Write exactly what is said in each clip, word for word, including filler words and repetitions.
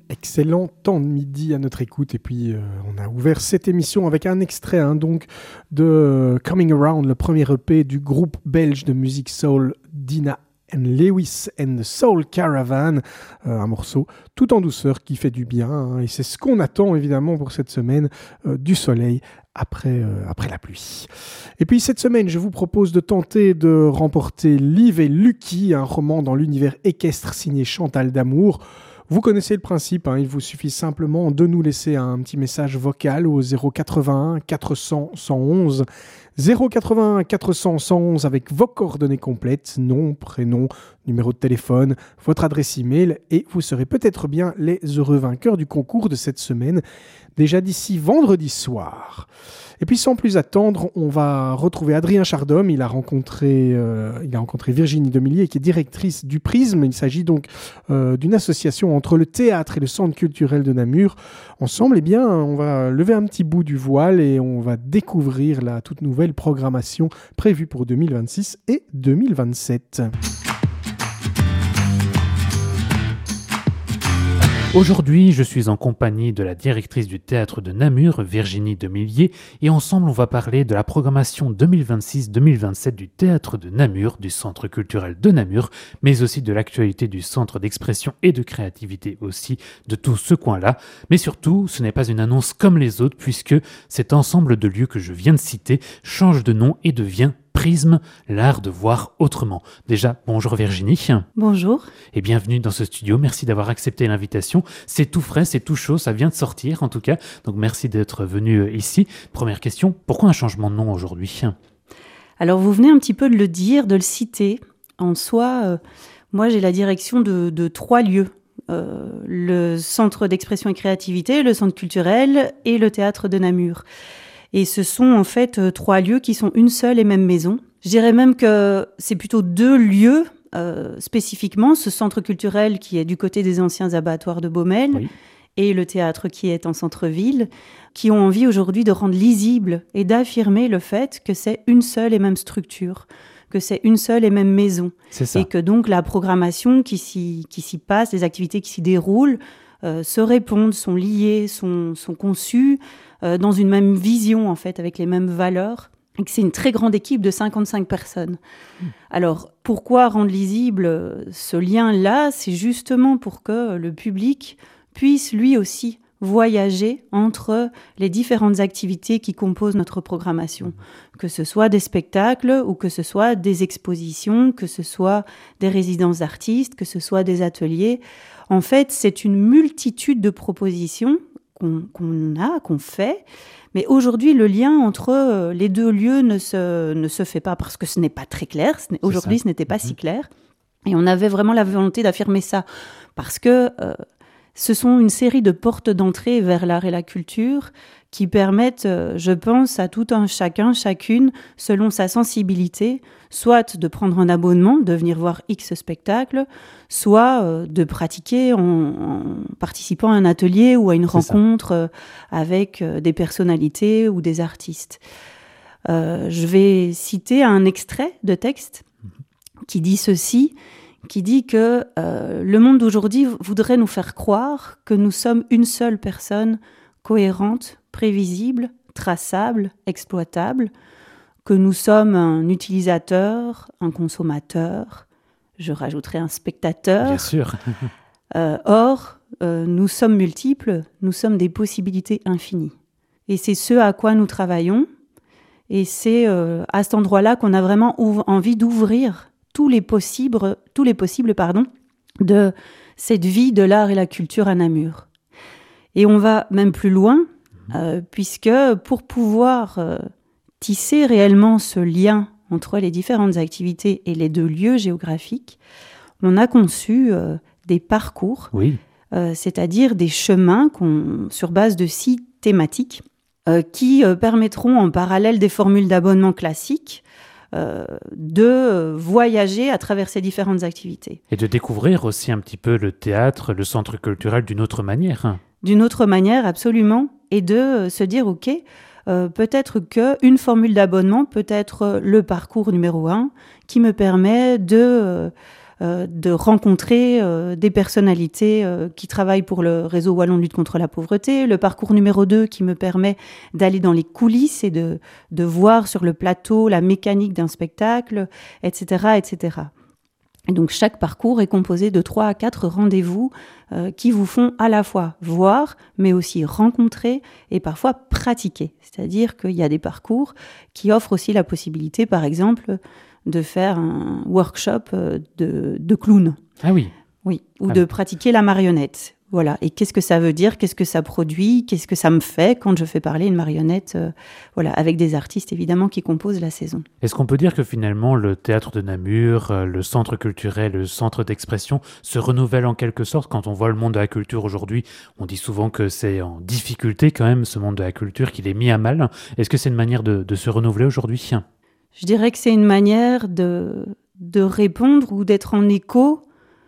Excellent temps de midi à notre écoute et puis euh, on a ouvert cette émission avec un extrait hein, donc de Coming Around, le premier E P du groupe belge de musique soul Dina and Lewis and the Soul Caravan, euh, un morceau tout en douceur qui fait du bien hein, et c'est ce qu'on attend évidemment pour cette semaine, euh, du soleil après, euh, après la pluie. Et puis cette semaine je vous propose de tenter de remporter Liv et Lucky, un roman dans l'univers équestre signé Chantal Damour. Vous connaissez le principe, hein, il vous suffit simplement de nous laisser un petit message vocal au zéro quatre-vingt-un quatre cents cent onze, zéro quatre-vingt-un quatre cents cent onze avec vos coordonnées complètes, nom, prénom, numéro de téléphone, votre adresse email et vous serez peut-être bien les heureux vainqueurs du concours de cette semaine, déjà d'ici vendredi soir. Et puis sans plus attendre, on va retrouver Adrien Chardhomme. Il a rencontré, euh, il a rencontré Virginie Demillier qui est directrice du Prisme. Il s'agit donc euh, d'une association entre le théâtre et le centre culturel de Namur. Ensemble, eh bien, on va lever un petit bout du voile et on va découvrir la toute nouvelle programmation prévue pour deux mille vingt-six et deux mille vingt-sept. Aujourd'hui, je suis en compagnie de la directrice du théâtre de Namur, Virginie Demillier, et ensemble on va parler de la programmation deux mille vingt-six deux mille vingt-sept du théâtre de Namur, du centre culturel de Namur, mais aussi de l'actualité du centre d'expression et de créativité aussi de tout ce coin-là. Mais surtout, ce n'est pas une annonce comme les autres puisque cet ensemble de lieux que je viens de citer change de nom et devient Prisme, l'art de voir autrement. Déjà, bonjour Virginie. Bonjour. Et bienvenue dans ce studio. Merci d'avoir accepté l'invitation. C'est tout frais, c'est tout chaud, ça vient de sortir en tout cas. Donc merci d'être venu ici. Première question, pourquoi un changement de nom aujourd'hui ? Alors vous venez un petit peu de le dire, de le citer. En soi, euh, moi j'ai la direction de, de trois lieux. Euh, le centre d'expression et créativité, le centre culturel et le théâtre de Namur. Et ce sont en fait euh, trois lieux qui sont une seule et même maison. Je dirais même que c'est plutôt deux lieux euh, spécifiquement, ce centre culturel qui est du côté des anciens abattoirs de Baumel oui. et le théâtre qui est en centre-ville, qui ont envie aujourd'hui de rendre lisible et d'affirmer le fait que c'est une seule et même structure, que c'est une seule et même maison. C'est ça. Et que donc la programmation qui s'y, qui s'y passe, les activités qui s'y déroulent, euh, se répondent, sont liées, sont, sont conçues euh, dans une même vision, en fait, avec les mêmes valeurs. Et que c'est une très grande équipe de cinquante-cinq personnes. Mmh. Alors, pourquoi rendre lisible ce lien-là ? C'est justement pour que le public puisse lui aussi voyager entre les différentes activités qui composent notre programmation. Que ce soit des spectacles ou que ce soit des expositions, que ce soit des résidences d'artistes, que ce soit des ateliers. En fait, c'est une multitude de propositions qu'on, qu'on a, qu'on fait. Mais aujourd'hui, le lien entre les deux lieux ne se, ne se fait pas parce que ce n'est pas très clair. Ce aujourd'hui, ce n'était pas mmh. si clair. Et on avait vraiment la volonté d'affirmer ça parce que euh, ce sont une série de portes d'entrée vers l'art et la culture qui permettent, euh, je pense, à tout un chacun, chacune, selon sa sensibilité, soit de prendre un abonnement, de venir voir X spectacle, soit euh, de pratiquer en, en participant à un atelier ou à une C'est rencontre euh, avec euh, des personnalités ou des artistes. Euh, je vais citer un extrait de texte qui dit ceci, qui dit que euh, le monde d'aujourd'hui voudrait nous faire croire que nous sommes une seule personne cohérente, prévisible, traçable, exploitable, que nous sommes un utilisateur, un consommateur, je rajouterai un spectateur. Bien sûr. euh, or, euh, nous sommes multiples, nous sommes des possibilités infinies. Et c'est ce à quoi nous travaillons, et c'est euh, à cet endroit-là qu'on a vraiment ouv- envie d'ouvrir tous les possibles, tous les possibles pardon, de cette vie de l'art et la culture à Namur. Et on va même plus loin, euh, puisque pour pouvoir euh, tisser réellement ce lien entre les différentes activités et les deux lieux géographiques, on a conçu euh, des parcours, oui. euh, c'est-à-dire des chemins qu'on, sur base de six thématiques euh, qui euh, permettront en parallèle des formules d'abonnement classiques Euh, de voyager à travers ces différentes activités. Et de découvrir aussi un petit peu le théâtre, le centre culturel d'une autre manière. D'une autre manière, absolument. Et de se dire, OK, euh, peut-être qu'une formule d'abonnement peut être le parcours numéro un qui me permet de, euh, de rencontrer euh, des personnalités euh, qui travaillent pour le réseau wallon de lutte contre la pauvreté. Le parcours numéro deux qui me permet d'aller dans les coulisses et de, de voir sur le plateau la mécanique d'un spectacle, et cetera, et cetera. Et donc chaque parcours est composé de trois à quatre rendez-vous euh, qui vous font à la fois voir, mais aussi rencontrer et parfois pratiquer. C'est-à-dire qu'il y a des parcours qui offrent aussi la possibilité, par exemple, de faire un workshop de, de clown. Ah oui. Oui, ou ah de pratiquer la marionnette. Voilà. Et qu'est-ce que ça veut dire ? Qu'est-ce que ça produit ? Qu'est-ce que ça me fait quand je fais parler une marionnette euh, voilà, avec des artistes, évidemment, qui composent la saison. Est-ce qu'on peut dire que finalement, le théâtre de Namur, le centre culturel, le centre d'expression se renouvelle en quelque sorte ? Quand on voit le monde de la culture aujourd'hui, on dit souvent que c'est en difficulté quand même, ce monde de la culture, qu'il est mis à mal. Est-ce que c'est une manière de, de se renouveler aujourd'hui ? Je dirais que c'est une manière de, de répondre ou d'être en écho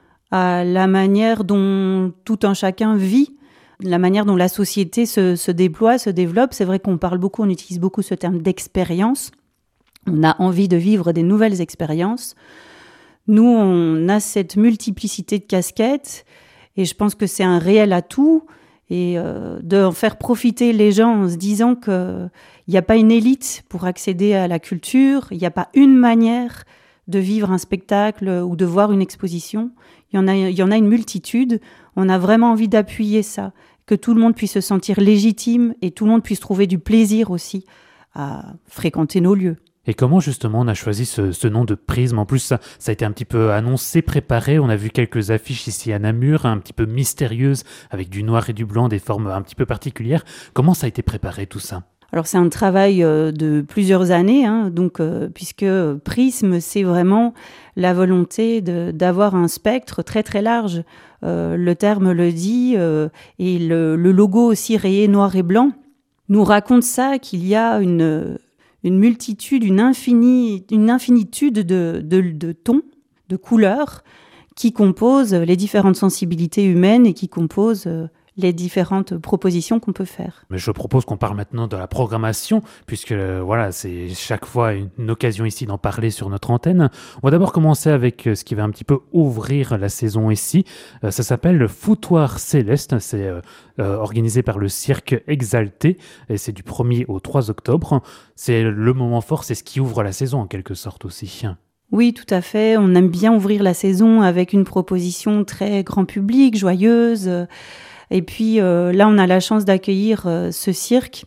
à la manière dont tout un chacun vit, la manière dont la société se, se déploie, se développe. C'est vrai qu'on parle beaucoup, on utilise beaucoup ce terme d'expérience. On a envie de vivre des nouvelles expériences. Nous, on a cette multiplicité de casquettes et je pense que c'est un réel atout. Et euh, d'en faire profiter les gens en se disant qu'il n'y a pas une élite pour accéder à la culture, il n'y a pas une manière de vivre un spectacle ou de voir une exposition. Il y en a, il y en a une multitude. On a vraiment envie d'appuyer ça, que tout le monde puisse se sentir légitime et tout le monde puisse trouver du plaisir aussi à fréquenter nos lieux. Et comment justement on a choisi ce, ce nom de Prisme ? En plus, ça, ça a été un petit peu annoncé, préparé. On a vu quelques affiches ici à Namur, un petit peu mystérieuses, avec du noir et du blanc, des formes un petit peu particulières. Comment ça a été préparé tout ça ? Alors c'est un travail euh, de plusieurs années, hein, donc, euh, puisque Prisme, c'est vraiment la volonté de, d'avoir un spectre très très large. Euh, le terme le dit, euh, et le, le logo aussi rayé noir et blanc nous raconte ça, qu'il y a une, une multitude, une, infini, une infinitude de, de, de tons, de couleurs, qui composent les différentes sensibilités humaines et qui composent euh, les différentes propositions qu'on peut faire. Mais je propose qu'on parle maintenant de la programmation, puisque euh, voilà, c'est chaque fois une, une occasion ici d'en parler sur notre antenne. On va d'abord commencer avec euh, ce qui va un petit peu ouvrir la saison ici. Euh, ça s'appelle le Foutoir Céleste. C'est euh, euh, organisé par le Cirque Exalté et c'est du premier au trois octobre. C'est le moment fort, c'est ce qui ouvre la saison en quelque sorte aussi. Oui, tout à fait. On aime bien ouvrir la saison avec une proposition très grand public, joyeuse. Et puis euh, là, on a la chance d'accueillir euh, ce cirque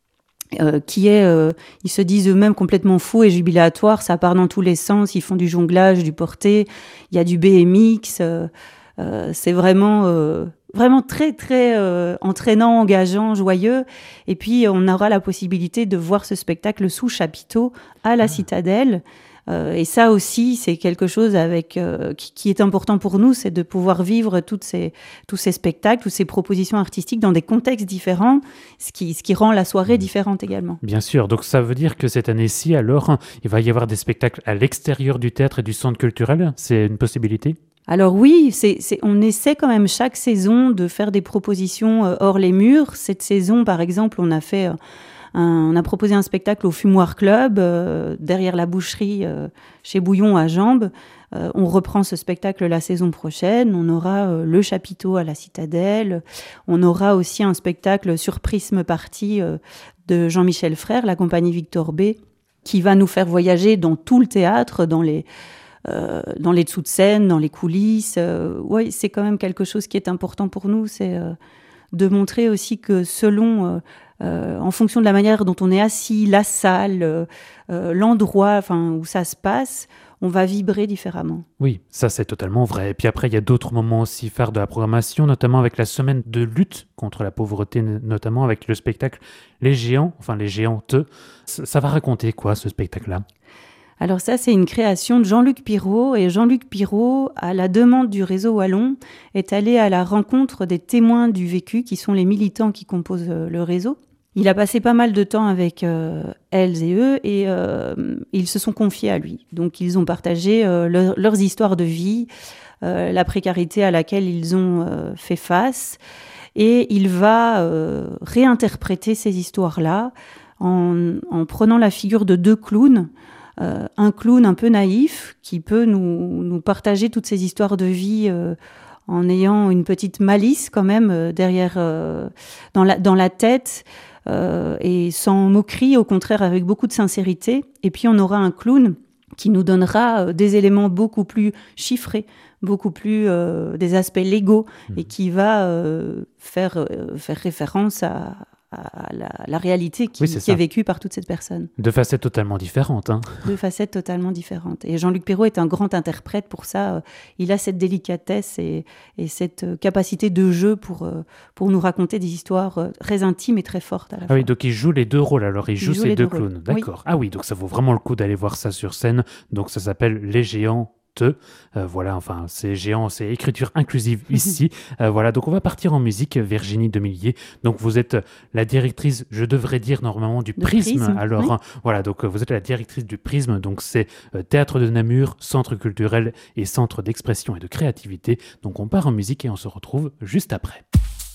euh, qui est, euh, ils se disent eux-mêmes complètement fous et jubilatoire. Ça part dans tous les sens. Ils font du jonglage, du porté. Il y a du B M X. Euh, euh, c'est vraiment, euh, vraiment très, très euh, entraînant, engageant, joyeux. Et puis, on aura la possibilité de voir ce spectacle sous chapiteau à la Citadelle. Euh, et ça aussi, c'est quelque chose avec, euh, qui, qui est important pour nous, c'est de pouvoir vivre toutes ces, tous ces spectacles, toutes ces propositions artistiques dans des contextes différents, ce qui, ce qui rend la soirée différente également. Bien sûr, donc ça veut dire que cette année-ci, alors, il va y avoir des spectacles à l'extérieur du théâtre et du centre culturel ? C'est une possibilité ? Alors oui, c'est, c'est, on essaie quand même chaque saison de faire des propositions euh, hors les murs. Cette saison, par exemple, on a fait... Euh, Un, on a proposé un spectacle au Fumoir Club, euh, derrière la boucherie euh, chez Bouillon à Jambes. Euh, on reprend ce spectacle la saison prochaine. On aura euh, le chapiteau à la Citadelle. On aura aussi un spectacle sur Prisme Party euh, de Jean-Michel Frère, la compagnie Victor B, qui va nous faire voyager dans tout le théâtre, dans les, euh, dans les dessous de scène, dans les coulisses. Euh, ouais, c'est quand même quelque chose qui est important pour nous. C'est euh, de montrer aussi que selon... Euh, Euh, en fonction de la manière dont on est assis, la salle, euh, euh, l'endroit enfin, où ça se passe, on va vibrer différemment. Oui, ça c'est totalement vrai. Et puis après, il y a d'autres moments aussi phares de la programmation, notamment avec la semaine de lutte contre la pauvreté, notamment avec le spectacle Les Géants, enfin Les Géantes. Ça, ça va raconter quoi, ce spectacle-là ? Alors ça, c'est une création de Jean-Luc Pirot. Et Jean-Luc Pirot, à la demande du réseau wallon, est allé à la rencontre des témoins du vécu, qui sont les militants qui composent le réseau. Il a passé pas mal de temps avec euh, elles et eux, et euh, ils se sont confiés à lui. Donc ils ont partagé euh, leur, leurs histoires de vie, euh, la précarité à laquelle ils ont euh, fait face. Et il va euh, réinterpréter ces histoires-là en, en prenant la figure de deux clowns, euh, un clown un peu naïf qui peut nous, nous partager toutes ces histoires de vie euh, en ayant une petite malice quand même euh, derrière, euh, dans, la, dans la tête, euh, et sans moquerie, au contraire avec beaucoup de sincérité. Et puis on aura un clown qui nous donnera euh, des éléments beaucoup plus chiffrés, beaucoup plus euh, des aspects légaux, mmh. et qui va euh, faire, euh, faire référence à, à la, la réalité qui, oui, qui est vécue par toutes ces personnes. De facettes totalement différentes. Hein. De facettes totalement différentes. Et Jean-Luc Perrault est un grand interprète pour ça. Il a cette délicatesse et, et cette capacité de jeu pour, pour nous raconter des histoires très intimes et très fortes à la ah fois. Oui, donc il joue les deux rôles, alors il, il joue, joue ces deux, deux clowns. D'accord. Oui. Ah oui, donc ça vaut vraiment le coup d'aller voir ça sur scène. Donc ça s'appelle Les Géants. Euh, voilà, enfin, c'est géant, c'est écriture inclusive ici. euh, voilà, donc on va partir en musique, Virginie Demillier. Donc vous êtes la directrice, je devrais dire normalement, du Prisme. Prisme. Alors, Oui. hein, voilà, donc vous êtes la directrice du Prisme. Donc c'est euh, Théâtre de Namur, Centre culturel et Centre d'expression et de créativité. Donc on part en musique et on se retrouve juste après.